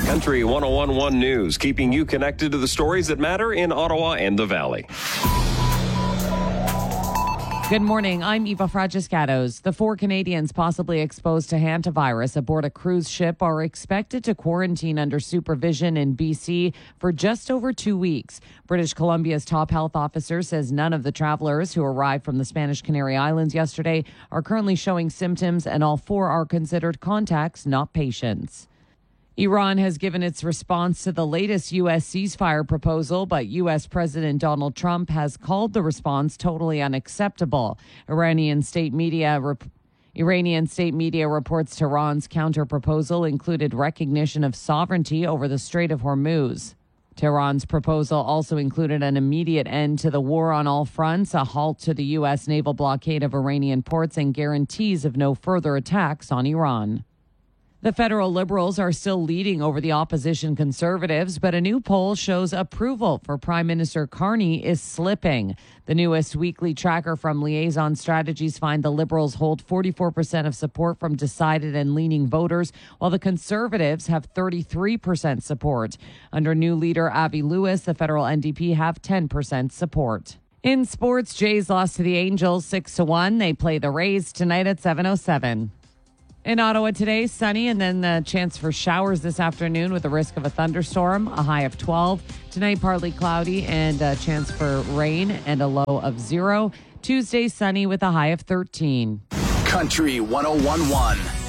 Country 101.1 News, keeping you connected to the stories that matter in Ottawa and the Valley. Good morning. I'm Eva Fragiscatos. The 4 Canadians possibly exposed to hantavirus aboard a cruise ship are expected to quarantine under supervision in BC for just over 2 weeks. British Columbia's top health officer says none of the travelers who arrived from the Spanish Canary Islands yesterday are currently showing symptoms, and all 4 are considered contacts, not patients. Iran has given its response to the latest U.S. ceasefire proposal, but U.S. President Donald Trump has called the response totally unacceptable. Iranian state media reports Tehran's counter-proposal included recognition of sovereignty over the Strait of Hormuz. Tehran's proposal also included an immediate end to the war on all fronts, a halt to the U.S. naval blockade of Iranian ports, and guarantees of no further attacks on Iran. The federal Liberals are still leading over the opposition Conservatives, but a new poll shows approval for Prime Minister Carney is slipping. The newest weekly tracker from Liaison Strategies finds the Liberals hold 44% of support from decided and leaning voters, while the Conservatives have 33% support. Under new leader Avi Lewis, the federal NDP have 10% support. In sports, Jays lost to the Angels 6-1. They play the Rays tonight at 7:07. In Ottawa today, sunny and then the chance for showers this afternoon with the risk of a thunderstorm, a high of 12. Tonight, partly cloudy and a chance for rain and a low of 0. Tuesday, sunny with a high of 13. Country 101.1.